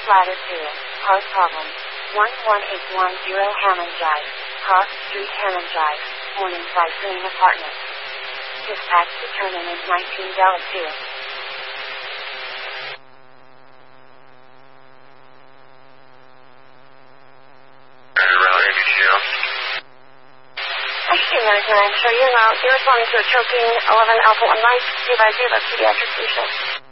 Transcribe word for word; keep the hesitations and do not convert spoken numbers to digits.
Ladder two. Park problem. one one eight one zero Hammond Drive. Park Street, Hammond Drive. Morningside Green Apartment. Dispatch determined is nineteen Delta two. Nine, show you now. You're responding to a choking eleven Alpha one Mike. Be advised you have a pediatric patient.